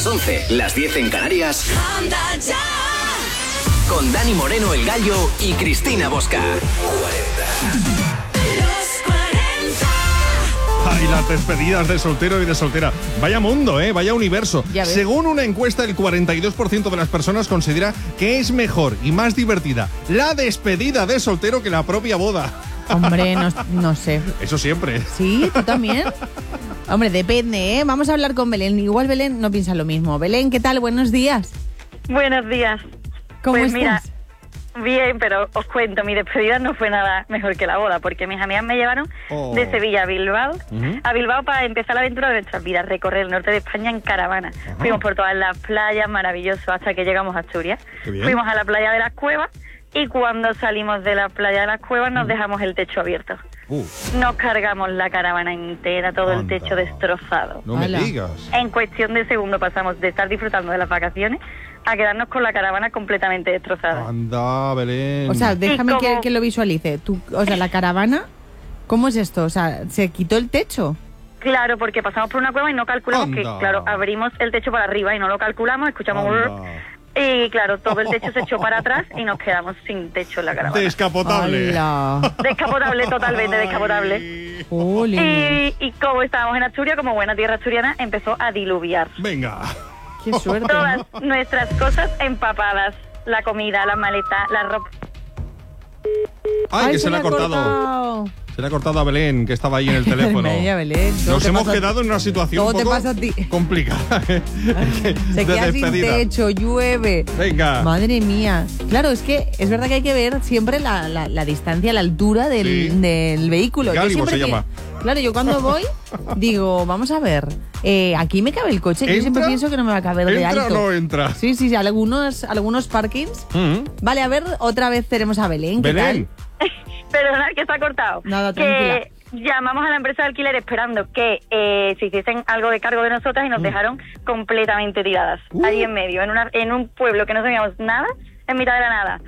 11, las 10 en Canarias. Anda ya. Con Dani Moreno, el Gallo, y Cristina Bosca. 40. Ay, las despedidas de soltero y de soltera. Vaya mundo, vaya universo. Según una encuesta, el 42% de las personas considera que es mejor y más divertida la despedida de soltero que la propia boda. Hombre, no sé. Eso siempre. ¿Sí? ¿Tú también? Hombre, depende, ¿eh? Vamos a hablar con Belén. Igual Belén no piensa lo mismo. Belén, ¿qué tal? Buenos días. Buenos días. ¿Cómo pues estás? Mira, bien, pero os cuento, mi despedida no fue nada mejor que la boda, porque mis amigas me llevaron de Sevilla a Bilbao, para empezar la aventura de nuestras vidas, recorrer el norte de España en caravana. Fuimos por todas las playas, maravilloso, hasta que llegamos a Asturias. Fuimos a la playa de las Cuevas y cuando salimos de la playa de las Cuevas nos dejamos el techo abierto. Nos cargamos la caravana entera, todo el techo destrozado. No me digas. En cuestión de segundos pasamos de estar disfrutando de las vacaciones a quedarnos con la caravana completamente destrozada. Anda, Belén. O sea, déjame que lo visualice. O sea, la caravana, ¿cómo es esto? O sea, ¿se quitó el techo? Claro, porque pasamos por una cueva y no calculamos que, claro, abrimos el techo para arriba y no lo calculamos, escuchamos... Y claro, todo el techo se echó para atrás y nos quedamos sin techo en la caravana. Descapotable. Descapotable, totalmente descapotable. Y como estábamos en Asturias, como buena tierra asturiana, empezó a diluviar. Venga. Qué suerte, Todas ¿no? nuestras cosas empapadas, la comida, la maleta, la ropa. Ay, que se le ha cortado. Se le ha cortado a Belén, que estaba ahí en el teléfono. Belén, nos hemos quedado en una situación un poco complicada. Se queda sin techo, llueve. Venga. Madre mía. Claro, es que es verdad que hay que ver siempre la distancia, la altura del vehículo. Gálimo se llama. Claro, yo cuando voy digo, vamos a ver, aquí me cabe el coche. Yo siempre pienso que no me va a caber de alto. ¿Entra o no entra? Sí, algunos parkings. Vale, a ver, otra vez tenemos a Belén. ¿Qué tal? Perdona, que está cortado. Nada, tranquila. Llamamos a la empresa de alquiler esperando que se hiciesen algo de cargo de nosotras y nos dejaron completamente tiradas. Ahí en medio, en un pueblo que no sabíamos nada, en mitad de la nada.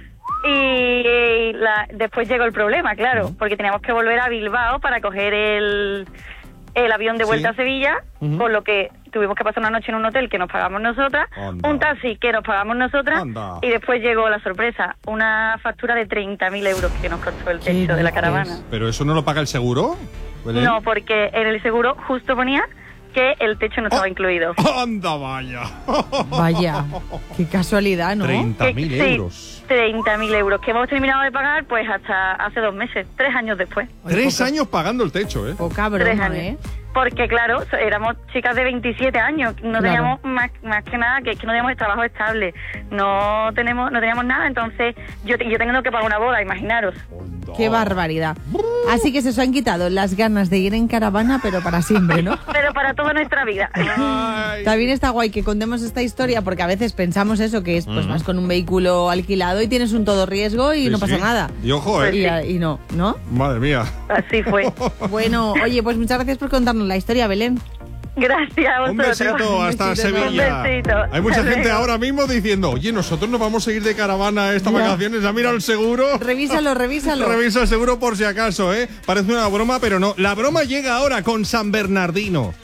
Y después llegó el problema, claro, porque teníamos que volver a Bilbao para coger el avión de vuelta a Sevilla, con lo que tuvimos que pasar una noche en un hotel que nos pagamos nosotras, un taxi que nos pagamos nosotras, y después llegó la sorpresa, una factura de 30.000 euros que nos costó el techo de la caravana. ¿Pero eso no lo paga el seguro, Belén? No, porque en el seguro justo ponía que el techo no estaba incluido. ¡Anda, vaya! Vaya, qué casualidad, ¿no? 30.000 euros. 30.000 euros, que hemos terminado de pagar pues hasta hace 2 meses, 3 años después. 3 años pagando el techo, ¿eh? Poca broma, 3 años. Porque claro, éramos chicas de 27 años, no teníamos más que nada, que no teníamos trabajo estable, no teníamos nada, entonces yo tengo que pagar una boda, imaginaros. Qué barbaridad. Así que se os han quitado las ganas de ir en caravana, pero para siempre, ¿no? Pero para toda nuestra vida. También está guay que contemos esta historia, porque a veces pensamos eso, que es pues vas con un vehículo alquilado y tienes un todo riesgo y no pasa nada. Y ojo, Y no. Madre mía. Así fue. Bueno, oye, pues muchas gracias por contarnos la historia, Belén. Gracias a vosotros. Un besito hasta Sevilla. Un besito. Hay mucha Hasta gente luego. ahora mismo diciendo, oye, nosotros nos vamos a ir de caravana estas vacaciones, ¿ha mirado el seguro? Revísalo. Revisa el seguro por si acaso, ¿eh? Parece una broma, pero no. La broma llega ahora con San Bernardino.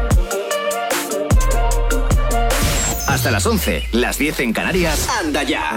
Hasta las 11, las 10 en Canarias. Anda ya.